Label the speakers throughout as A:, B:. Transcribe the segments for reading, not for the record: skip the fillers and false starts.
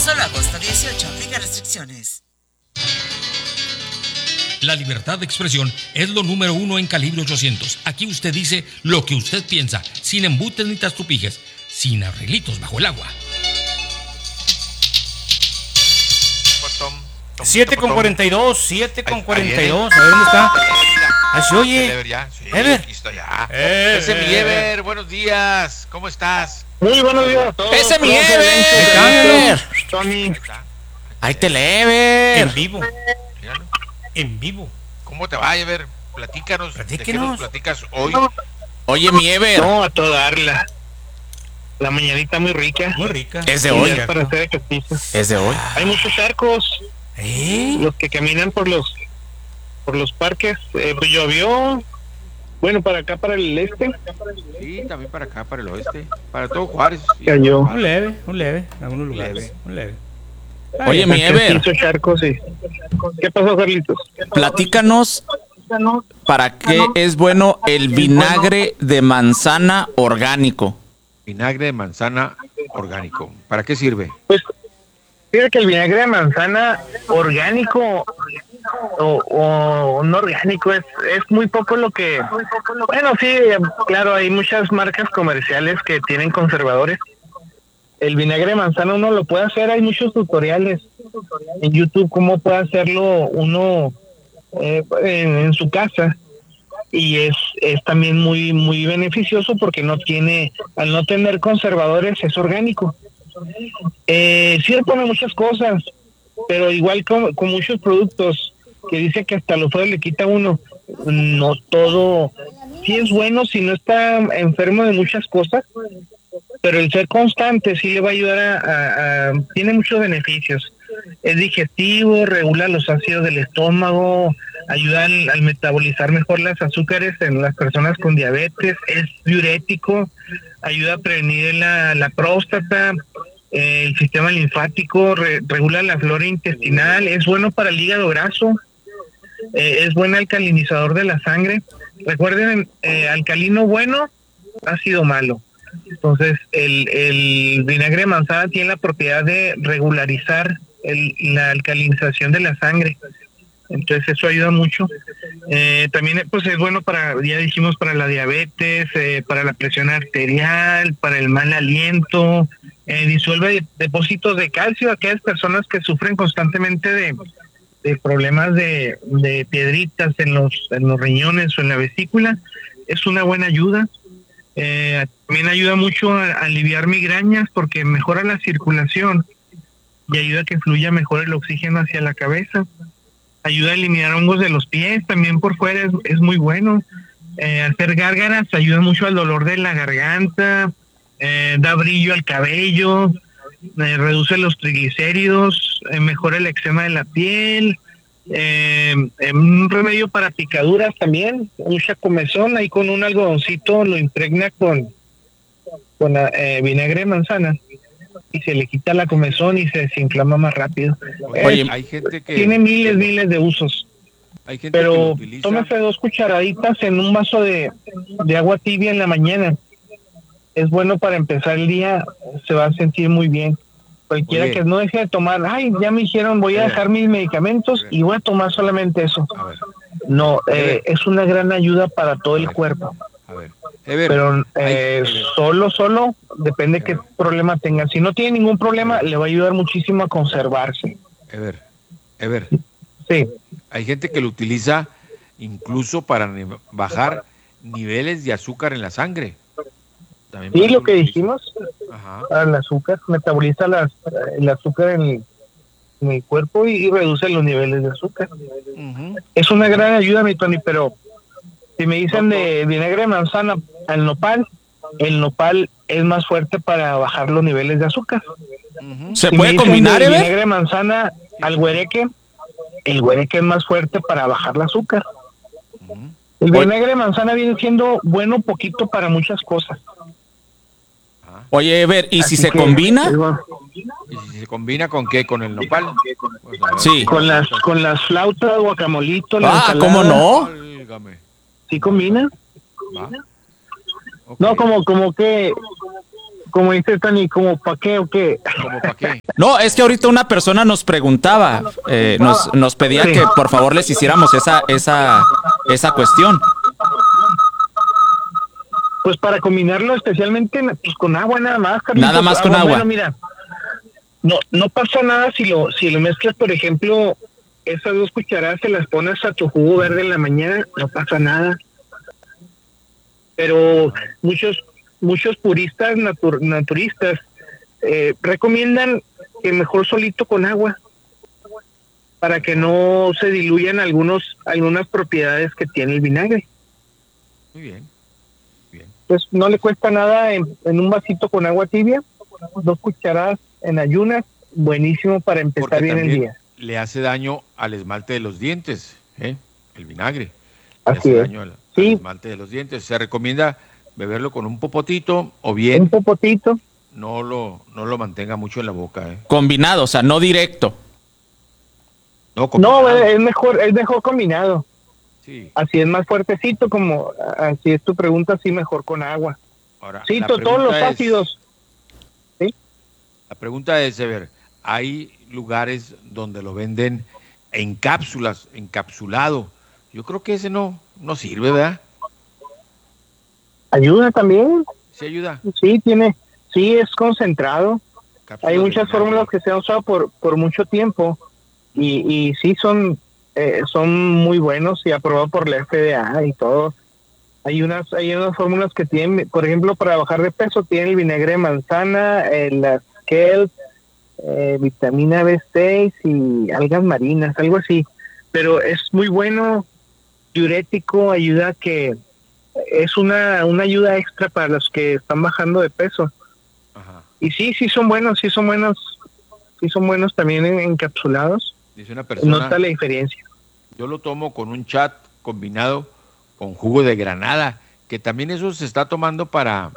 A: Solo agosto 18. Aplica restricciones.
B: La libertad de expresión es lo número 1 en Calibre 800. Aquí usted dice lo que usted piensa, sin embutes ni tastupijes, sin arreglitos bajo el agua.
C: 7:42, 7:42. A ver dónde está. Así oye.
D: Ever. Aquí estoy ya. Ese mi Ever, buenos días. ¿Cómo estás?
E: Muy buenos días a todos.
C: Ese mi Ever.
E: Tony.
C: Ahí te le Ever.
B: En vivo.
D: Míralo.
B: En vivo.
D: ¿Cómo te va, Ever? Platícanos. ¿De qué nos platicas hoy?
C: Oye, mi Ever.
E: No, a toda darla. La mañanita muy rica.
B: Muy rica.
C: Es de hoy.
E: Para hacer ejercicio.
C: Es de hoy.
E: Hay muchos charcos. Los que caminan por los parques. Pues llovió. Bueno, para acá, para el este.
D: Sí, también para acá, para el oeste. Para todo Juárez.
E: Cayó.
C: Un leve, en algunos lugares. Un leve. Oye,
E: Oye,
C: mi Ever.
E: Charcos, sí. ¿Qué pasó, Carlitos?
C: Platícanos para qué es bueno el vinagre de manzana orgánico.
D: Vinagre de manzana orgánico. ¿Para qué sirve?
E: Pues, fíjate que el vinagre de manzana orgánico o no orgánico es muy poco lo que... Bueno, sí, claro, hay muchas marcas comerciales que tienen conservadores. El vinagre de manzana uno lo puede hacer, hay muchos tutoriales en YouTube cómo puede hacerlo uno en su casa, y es también muy beneficioso porque al no tener conservadores es orgánico. Sí le pone muchas cosas, pero igual con muchos productos que dice que hasta lo feo le quita a uno, no todo, sí es bueno si no está enfermo de muchas cosas, pero el ser constante sí le va a ayudar tiene muchos beneficios. Es digestivo, regula los ácidos del estómago, ayuda al metabolizar mejor las azúcares en las personas con diabetes, es diurético, ayuda a prevenir la próstata, el sistema linfático, regula la flora intestinal, es bueno para el hígado graso, es buen alcalinizador de la sangre. Recuerden, alcalino bueno, ácido malo. Entonces, el vinagre de manzana tiene la propiedad de regularizar la alcalinización de la sangre. Entonces, eso ayuda mucho. También, pues, es bueno ya dijimos, para la diabetes, para la presión arterial, para el mal aliento. Disuelve depósitos de calcio a aquellas personas que sufren constantemente de problemas de piedritas en los riñones o en la vesícula. Es una buena ayuda. También ayuda mucho a aliviar migrañas porque mejora la circulación y ayuda a que fluya mejor el oxígeno hacia la cabeza. Ayuda a eliminar hongos de los pies, también por fuera es muy bueno. Hacer gárgaras ayuda mucho al dolor de la garganta, da brillo al cabello, reduce los triglicéridos, mejora el eczema de la piel. Un remedio para picaduras también, mucha comezón, ahí con un algodoncito lo impregna con vinagre de manzana y se le quita la comezón y se desinflama más rápido.
D: Oye, hay gente que
E: tiene miles de usos.
D: Hay gente
E: pero
D: que utiliza...
E: tómese 2 cucharaditas en un vaso de agua tibia en la mañana. Es bueno para empezar el día, se va a sentir muy bien. Cualquiera que no deje de tomar, ya me dijeron, voy a dejar mis medicamentos y voy a tomar solamente eso. No, es una gran ayuda para todo el cuerpo. Pero solo depende qué problema tenga. Si no tiene ningún problema, le va a ayudar muchísimo a conservarse.
D: Ever.
E: Sí.
D: Hay gente que lo utiliza incluso para bajar niveles de azúcar en la sangre. También
E: sí, lo que dijimos, para el azúcar, metaboliza el azúcar en el cuerpo y reduce los niveles de azúcar. Es una gran ayuda, mi Tony, pero si me dicen de vinagre de manzana al nopal, el nopal es más fuerte para bajar los niveles de azúcar.
C: ¿Se puede combinar,
E: el vinagre de manzana al güereque, el güereque es más fuerte para bajar el azúcar. El vinagre de manzana viene siendo bueno poquito para muchas cosas.
C: Oye, Ever, ¿y si se combina?
D: ¿Y si se combina con qué? ¿Con el nopal? Pues
E: sí. Con las flautas, guacamolito,
C: ¿cómo no?
E: ¿Sí combina? No, como que como dice Tani, ¿como para qué o qué?
D: ¿Cómo para qué?
F: No, es que ahorita una persona nos preguntaba, nos pedía
E: Sí.
F: que por favor les hiciéramos esa cuestión.
E: Pues para combinarlo especialmente pues con agua nada más, Carlitos.
F: Nada más con agua.
E: Bueno, mira, no pasa nada si lo mezclas, por ejemplo, esas 2 cucharadas se las pones a tu jugo verde en la mañana, no pasa nada. Pero muchos puristas naturistas recomiendan que mejor solito con agua para que no se diluyan algunas propiedades que tiene el vinagre.
D: Muy bien.
E: Pues no le cuesta nada en un vasito con agua tibia, 2 cucharadas en ayunas, buenísimo para empezar
D: Porque
E: bien el
D: también
E: día.
D: le hace daño al esmalte de los dientes, el vinagre. Le
E: Así
D: hace
E: es.
D: daño al
E: Sí.
D: esmalte de los dientes. Se recomienda beberlo con un popotito o bien
E: Un popotito.
D: no lo mantenga mucho en la boca.
F: Combinado, o sea, no directo.
E: No,
D: combinado.
E: es mejor combinado.
D: Sí.
E: Así es más fuertecito, como así es tu pregunta, sí mejor con agua.
D: Ahora,
E: Sí,
D: la
E: todos los
D: pregunta es-
E: ácidos.
D: La pregunta es, Ever, hay lugares donde lo venden en cápsulas, encapsulado. Yo creo que ese no sirve, ¿verdad?
E: Ayuda también.
D: ¿Sí ayuda?
E: Sí, es concentrado.
D: Cápsulas
E: Hay
D: de
E: muchas
D: vinagre.
E: fórmulas que se han usado por mucho tiempo y sí son muy buenos y aprobados por la FDA y todo. Hay unas fórmulas que tienen, por ejemplo, para bajar de peso, tienen el vinagre de manzana, las kelp, vitamina B6 y algas marinas, algo así. Pero es muy bueno, diurético, ayuda que es una ayuda extra para los que están bajando de peso.
D: Ajá.
E: Y sí son buenos también encapsulados.
D: Dice una persona,
E: Nota la diferencia.
D: yo lo tomo con un chat combinado con jugo de granada, que también eso se está tomando para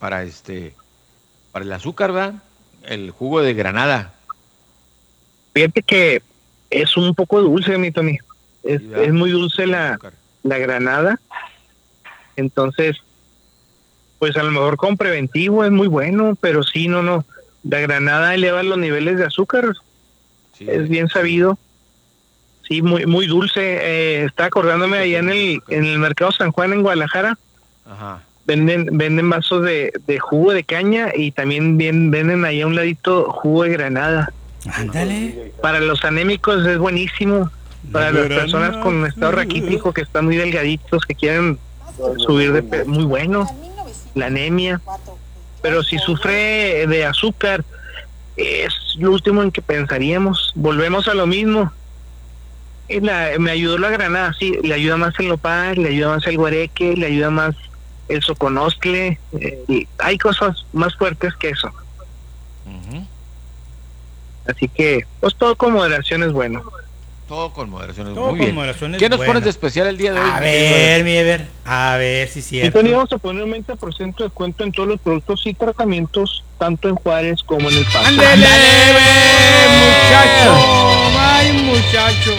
D: el azúcar, ¿verdad? El jugo de granada.
E: Fíjate que es un poco dulce, mi Tony. Es
D: Sí, ¿verdad?
E: muy dulce la
D: Azúcar.
E: granada. Entonces, pues a lo mejor con preventivo es muy bueno, pero sí, no. La granada eleva los niveles de azúcar,
D: Sí,
E: es bien sabido. Sí, muy dulce. Está acordándome allá en el mercado San Juan en Guadalajara.
D: Ajá.
E: Venden vasos de jugo de caña y también venden ahí a un ladito jugo de granada.
C: Ándale.
E: Para los anémicos es buenísimo. Para las personas con estado raquítico que están muy delgaditos, que quieren subir de peso, muy bueno. La anemia. Pero si sufre de azúcar, es lo último en que pensaríamos. Volvemos a lo mismo. Me ayudó la granada, sí, le ayuda más el nopal, le ayuda más el guareque, le ayuda más el soconostle, y hay cosas más fuertes que eso.
D: Ujú.
E: Así que, pues todo con moderación es bueno.
D: Todo con moderación.
C: Todo
D: Muy
C: con
D: bien.
C: moderación es
D: ¿Qué nos
C: bueno.
D: pones de especial el día de hoy?
C: A
D: mi querido Ever?
C: ver, mi Ever. A ver si es
E: Y
C: cierto.
E: teníamos a poner un 20% de descuento en todos los productos y tratamientos, tanto en Juárez como en El Paso.
C: ¡Ándele, muchacho! ¡Ay, muchacho!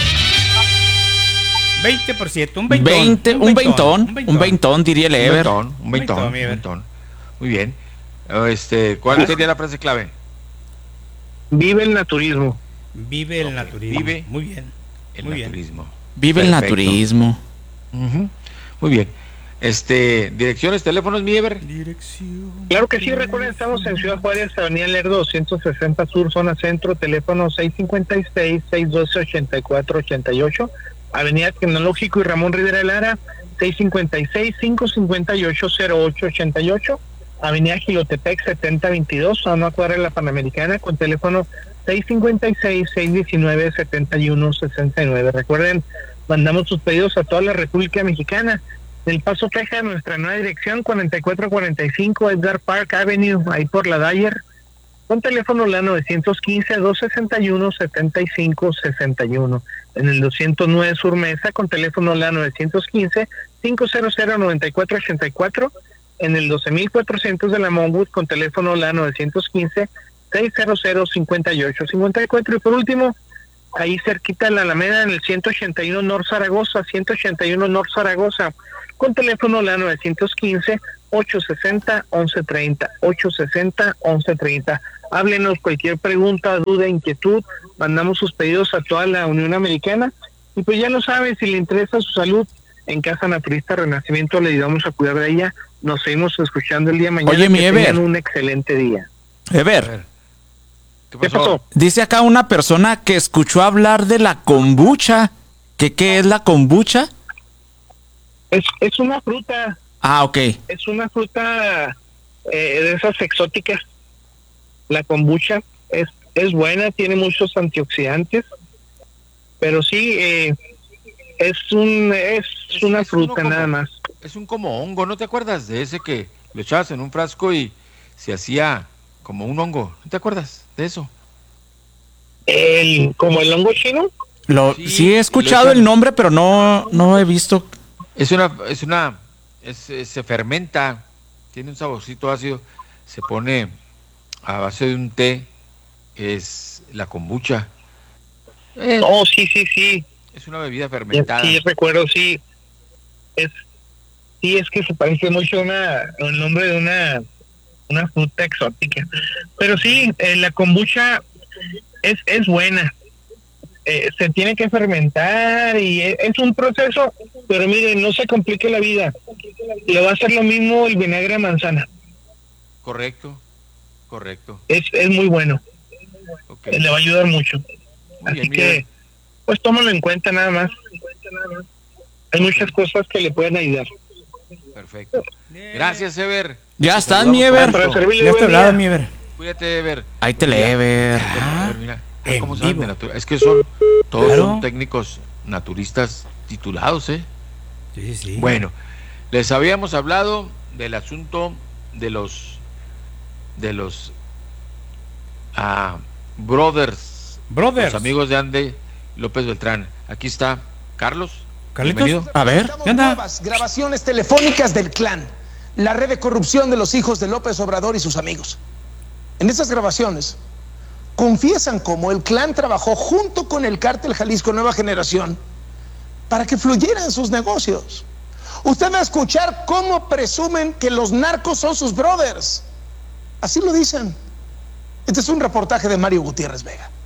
C: 20%, un veintón.
F: Un veintón, diría el Ever.
D: Un veintón,
C: mi Ever.
D: un veintón. Muy bien. ¿Cuál sería la frase clave?
E: Vive el naturismo.
C: Vive el naturismo.
D: Vive
C: Muy bien.
D: El
C: Muy bien.
D: naturismo.
F: Vive el
D: Perfecto.
F: naturismo.
D: Ujú. Muy bien. Direcciones, teléfonos, mi Ever.
C: Dirección.
E: Claro que sí, recuerden, estamos en Ciudad Juárez, Avenida Lerdo 260 Sur, zona centro, teléfono 656-612-8488, Avenida Tecnológico y Ramón Rivera Lara, 656-558-0888, Avenida Gilotepec 7022, a una cuadra de la Panamericana, con teléfono 656-619-7169. Recuerden, mandamos sus pedidos a toda la República Mexicana. En El Paso, Texas, nuestra nueva dirección, 4445 Edgar Park Avenue, ahí por la Dyer, con teléfono la 915-261-7561. En el 209 Sur Mesa, con teléfono la 915-500-9484. En el 12400 de la Monwood, con teléfono la 915-600-5854. Y por último, ahí cerquita de la Alameda, en el 181 North Zaragoza, con teléfono la 860-1130, 860-1130. Háblenos cualquier pregunta, duda, inquietud. Mandamos sus pedidos a toda la Unión Americana. Y pues ya lo sabe, si le interesa su salud, en Casa Naturista Renacimiento le ayudamos a cuidar de ella. Nos seguimos escuchando el día de mañana.
F: Oye, mi Ever.
E: Tengan un excelente día.
F: Ever,
E: ¿Qué pasó?
F: dice acá una persona que escuchó hablar de la kombucha. ¿Qué es la kombucha?
E: Es una fruta.
F: Ah, ok.
E: Es una fruta de esas exóticas. La kombucha es buena, tiene muchos antioxidantes, pero sí es una fruta
D: como,
E: nada más.
D: Es un como hongo, ¿no te acuerdas de ese que lo echabas en un frasco y se hacía como un hongo? ¿No te acuerdas de eso?
E: ¿Como el hongo chino?
F: Sí he escuchado el nombre, pero no he visto.
D: Se fermenta, tiene un saborcito ácido, se pone a base de un té, es la kombucha.
E: Oh, sí.
D: Es una bebida fermentada.
E: Sí, recuerdo, sí. Es que se parece mucho al nombre de una fruta exótica. Pero sí, la kombucha es buena. Se tiene que fermentar y es un proceso, pero miren, no se complique la vida. Le va a hacer lo mismo el vinagre de manzana.
D: Correcto.
E: Es muy bueno.
D: Okay.
E: Le va a ayudar mucho.
D: Muy
E: Así
D: bien,
E: que, pues tómalo en cuenta nada más. Hay muchas cosas que le pueden ayudar.
D: Perfecto. Gracias, Ever.
F: Ya estás, mi Ever.
E: Para servirle,
C: Ya está
E: buen día.
C: hablado, mi Ever.
D: Cuídate, Ever.
F: Ahí te le, Ever.
D: Mira,
C: en
D: cómo saben de
C: vivo.
D: natura. Es que todos
C: Claro.
D: son técnicos naturistas titulados, ¿eh?
C: Sí.
D: Bueno, les habíamos hablado del asunto de los brothers, los amigos de Andy López Beltrán. Aquí está Carlos.
C: Carlitos.
D: Bienvenido.
F: A ver.
C: ¿Qué onda?
G: Nuevas grabaciones telefónicas del clan, la red de corrupción de los hijos de López Obrador y sus amigos. En estas grabaciones confiesan cómo el clan trabajó junto con el cártel Jalisco Nueva Generación para que fluyeran sus negocios. Usted va a escuchar cómo presumen que los narcos son sus brothers. Así lo dicen. Este es un reportaje de Mario Gutiérrez Vega.